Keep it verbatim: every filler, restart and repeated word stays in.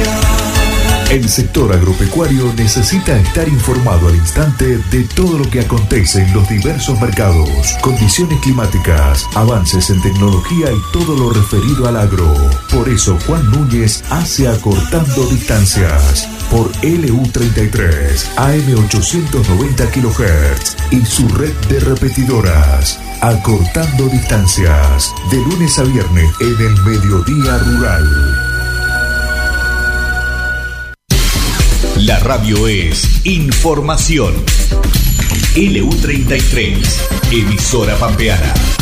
El sector agropecuario necesita estar informado al instante de todo lo que acontece en los diversos mercados, condiciones climáticas, avances en tecnología y todo lo referido al agro. Por eso Juan Núñez hace Acortando Distancias por L U treinta y tres, A M ochocientos noventa kilohertz y su red de repetidoras. Acortando Distancias, de lunes a viernes en el Mediodía Rural. La radio es información. L U treinta y tres, emisora pampeana.